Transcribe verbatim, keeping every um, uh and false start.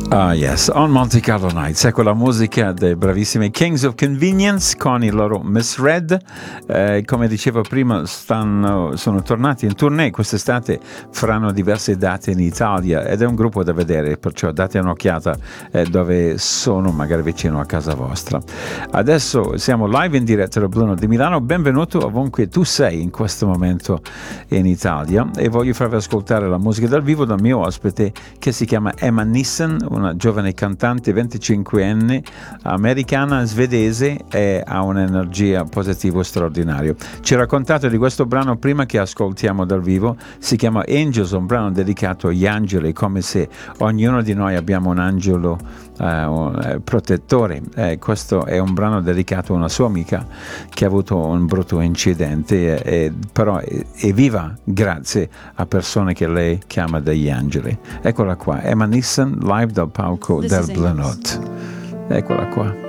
Ah yes, on Monte Carlo Nights, ecco la musica dei bravissimi Kings of Convenience con il loro Misread. Eh, come dicevo prima, stanno, sono tornati in tournée quest'estate, faranno diverse date in Italia ed è un gruppo da vedere, perciò date un'occhiata eh, dove sono, magari vicino a casa vostra. Adesso siamo live in diretta da Blue Note di Milano, benvenuto ovunque tu sei in questo momento in Italia e voglio farvi ascoltare la musica dal vivo dal mio ospite che si chiama Emma Nissen, una giovane cantante venticinquenne americana svedese e ha un'energia positiva straordinaria. Ci ha raccontato di questo brano prima che ascoltiamo dal vivo, si chiama Angels, un brano dedicato agli angeli, come se ognuno di noi abbiamo un angelo uh, un protettore. Eh, questo è un brano dedicato a una sua amica che ha avuto un brutto incidente, e, e, però è, è viva grazie a persone che lei chiama degli angeli. Eccola qua, Emma Nissen live dal palco del Blue Note. Eccola qua.